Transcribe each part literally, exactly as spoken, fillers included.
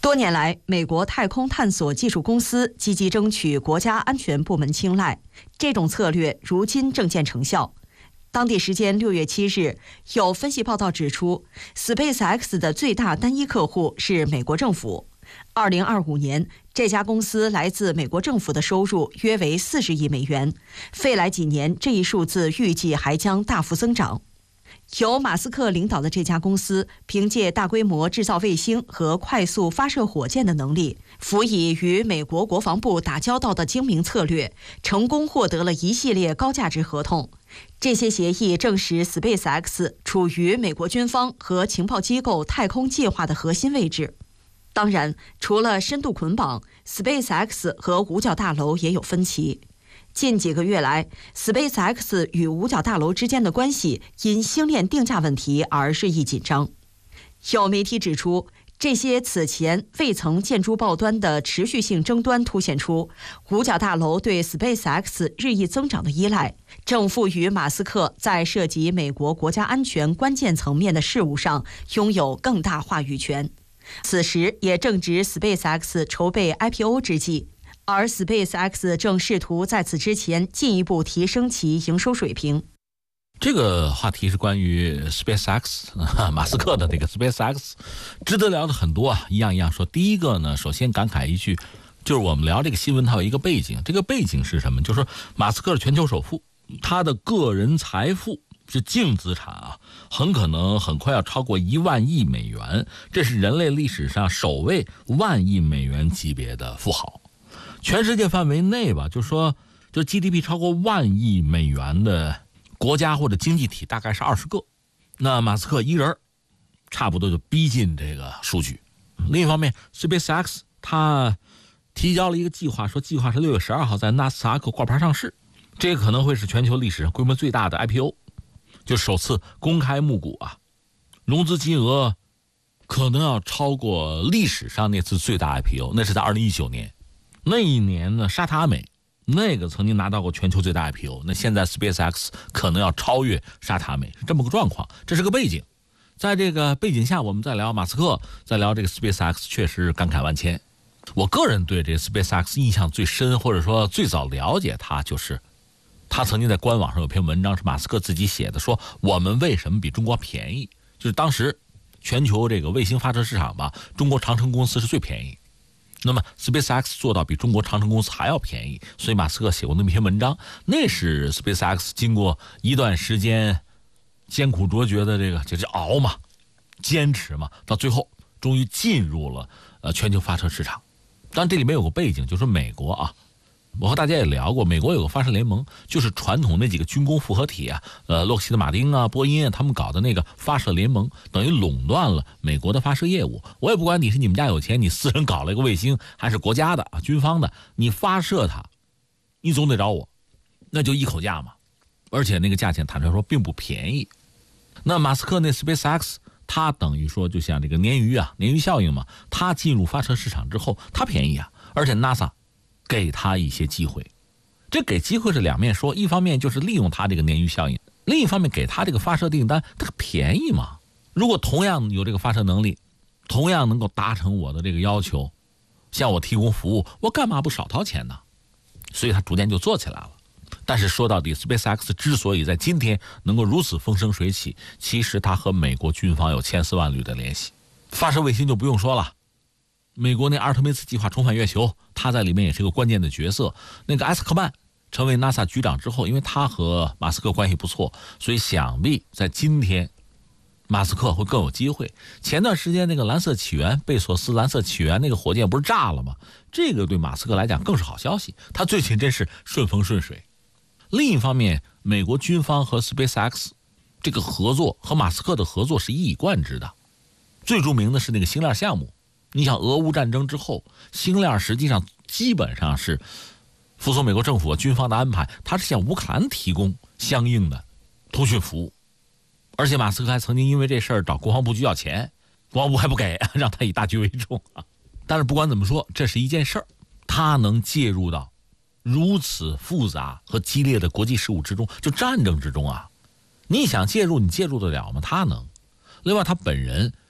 多年来，美国太空探索技术公司积极争取国家安全部门青睐，这种策略如今正见成效。当地时间六月七日，有分析报道指出 ，SpaceX 的最大单一客户是美国政府。二零二五年，这家公司来自美国政府的收入约为四十亿美元，未来几年这一数字预计还将大幅增长。由马斯克领导的这家公司，凭借大规模制造卫星和快速发射火箭的能力，辅以与美国国防部打交道的精明策略，成功获得了一系列高价值合同。这些协议正使 SpaceX 处于美国军方和情报机构太空计划的核心位置。当然，除了深度捆绑 ，SpaceX 和五角大楼也有分歧。近几个月来 ，SpaceX 与五角大楼之间的关系因星链定价问题而日益紧张。有媒体指出，这些此前未曾见诸报端的持续性争端凸显出五角大楼对 SpaceX 日益增长的依赖，正赋予马斯克在涉及美国国家安全关键层面的事务上拥有更大话语权。此时也正值 SpaceX 筹备 I P O 之际。而 SpaceX 正试图在此之前进一步提升其营收水平。 这个话题是关于 SpaceX 马斯克的那个 SpaceX， 值得聊的很多啊，一样一样说。第一个呢，首先感慨一句，就是我们聊这个新闻它有一个背景，这个背景是什么？就是说马斯克是全球首富，他的个人财富是净资产啊，很可能很快要超过一万亿美元，这是人类历史上首位万亿美元级别的富豪。全世界范围内吧，就说就 G D P 超过万亿美元的国家或者经济体大概是二十个，那马斯克一人差不多就逼近这个数据。另一方面 SpaceX 他提交了一个计划，说计划是六月十二号在纳斯达克挂牌上市，这可能会是全球历史上规模最大的 I P O， 就首次公开募股啊，融资金额可能要超过历史上那次最大 I P O， 那是在二零一九年。那一年呢，沙特阿美那个曾经拿到过全球最大 I P O， 那现在 SpaceX 可能要超越沙特阿美，是这么个状况，这是个背景。在这个背景下，我们再聊马斯克，再聊这个 SpaceX， 确实感慨万千。我个人对这个 SpaceX 印象最深，或者说最早了解他，就是他曾经在官网上有篇文章是马斯克自己写的，说我们为什么比中国便宜，就是当时全球这个卫星发射市场吧，中国长城公司是最便宜，那么 SpaceX 做到比中国长城公司还要便宜，所以马斯克写过那么一篇文章，那是 SpaceX 经过一段时间艰苦卓绝的这个就是熬嘛，坚持嘛，到最后终于进入了呃全球发射市场。当然这里面有个背景，就是美国啊，我和大家也聊过，美国有个发射联盟，就是传统那几个军工复合体啊，呃，洛克希德马丁啊、波音啊，他们搞的那个发射联盟，等于垄断了美国的发射业务。我也不管你是你们家有钱，你私人搞了一个卫星，还是国家的啊、军方的，你发射它，你总得找我，那就一口价嘛。而且那个价钱坦率说并不便宜。那马斯克那 SpaceX， 他等于说就像这个鲶鱼啊，鲶鱼效应嘛，他进入发射市场之后，他便宜啊，而且 NASA。给他一些机会，这给机会是两面说，一方面就是利用他这个鲶鱼效应，另一方面给他这个发射订单，这个便宜嘛。如果同样有这个发射能力，同样能够达成我的这个要求，向我提供服务，我干嘛不少掏钱呢？所以他逐渐就做起来了。但是说到底 SpaceX 之所以在今天能够如此风生水起，其实他和美国军方有千丝万缕的联系。发射卫星就不用说了，美国那阿尔特梅斯计划重返月球，他在里面也是个关键的角色。那个埃斯科曼成为 NASA 局长之后，因为他和马斯克关系不错，所以想必在今天马斯克会更有机会。前段时间那个蓝色起源，贝索斯蓝色起源那个火箭不是炸了吗？这个对马斯克来讲更是好消息，他最近真是顺风顺水。另一方面，美国军方和 SpaceX 这个合作和马斯克的合作是一以贯之的。最著名的是那个星链项目，你想俄乌战争之后，星链实际上基本上是服从美国政府和军方的安排，它是向乌克兰提供相应的通讯服务。而且马斯克还曾经因为这事儿找国防部局要钱，国防部还不给，让他以大局为重啊。但是不管怎么说，这是一件事儿，他能介入到如此复杂和激烈的国际事务之中，就战争之中啊，你想介入你介入得了吗？他能。另外他本人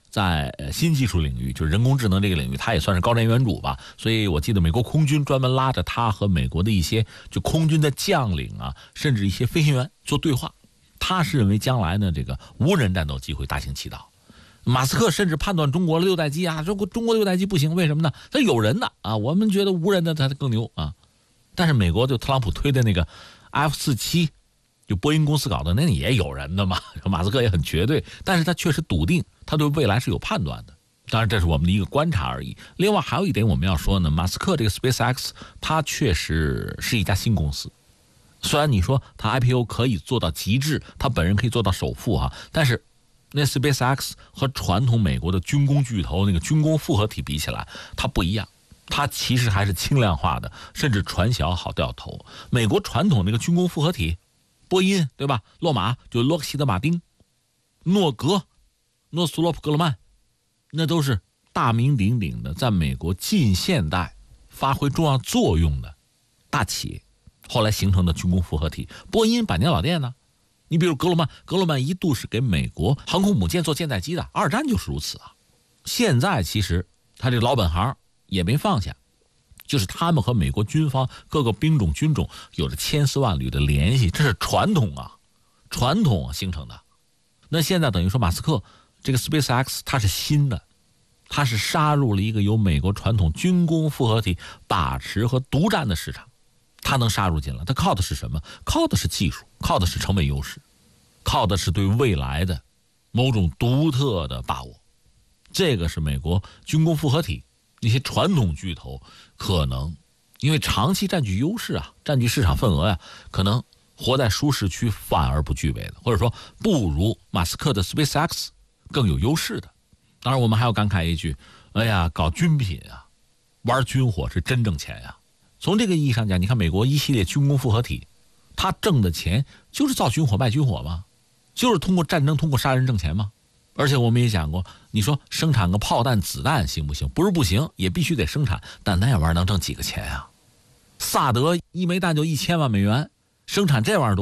在新技术领域，就是人工智能这个领域，他也算是高瞻远瞩吧。所以我记得美国空军专门拉着他和美国的一些就空军的将领啊，甚至一些飞行员做对话。他是认为将来呢，这个无人战斗机会大行其道。马斯克甚至判断中国六代机啊，中国中国六代机不行，为什么呢？它有人的啊，我们觉得无人的它更牛啊。但是美国就特朗普推的那个 F 四十七，就波音公司搞的，那也有人的嘛。马斯克也很绝对，但是他确实笃定，他对未来是有判断的。当然这是我们的一个观察而已。另外还有一点我们要说呢，马斯克这个 SpaceX 它确实是一家新公司。虽然你说他 I P O 可以做到极致，他本人可以做到首富啊，但是那 SpaceX 和传统美国的军工巨头那个军工复合体比起来，它不一样。它其实还是轻量化的，甚至船小好掉头。美国传统那个军工复合体，波音对吧？洛马就洛克希德马丁，诺格、诺斯洛普格勒曼，那都是大名鼎鼎的，在美国近现代发挥重要作用的大企业。后来形成的军工复合体，波音百年老店呢。你比如格罗曼，格罗曼一度是给美国航空母舰做舰载机的，二战就是如此啊。现在其实他这老本行也没放下，就是他们和美国军方各个兵种军种有着千丝万缕的联系，这是传统啊，传统形成的。那现在等于说马斯克这个 SpaceX 它是新的，它是杀入了一个由美国传统军工复合体把持和独占的市场。它能杀入进来，它靠的是什么？靠的是技术，靠的是成本优势，靠的是对未来的某种独特的把握。这个是美国军工复合体那些传统巨头可能因为长期占据优势啊，占据市场份额呀、啊，可能活在舒适区反而不具备的，或者说不如马斯克的 SpaceX 更有优势的。当然我们还要感慨一句，哎呀，搞军品啊，玩军火是真挣钱呀。从这个意义上讲，你看美国一系列军工复合体，他挣的钱就是造军火卖军火嘛，就是通过战争通过杀人挣钱嘛。而且我们也讲过，你说生产个炮弹子弹行不行？不是不行，也必须得生产，但那玩意儿能挣几个钱啊？萨德一枚弹就一千万美元，生产这玩意儿多